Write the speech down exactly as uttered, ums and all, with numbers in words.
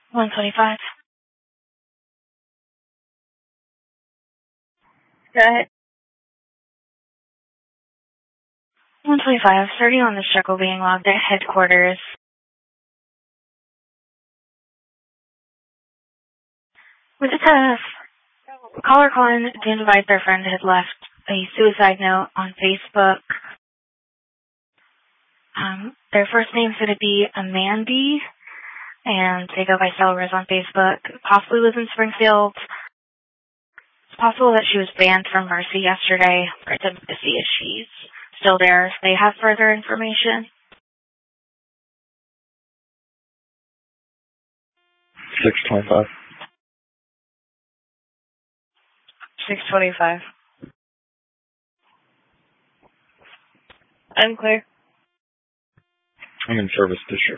one twenty-five. Go ahead. one twenty-five, starting on the circle being logged at headquarters. We just have a caller calling to invite their friend had left a suicide note on Facebook. Um, their first name's going to be Amandy, and they go by Celeris on Facebook. Possibly lives in Springfield. It's possible that she was banned from Mercy yesterday. We're attempting to see if she's still there, if they have further information. six twenty-five. six twenty-five. I'm clear. I'm in service district.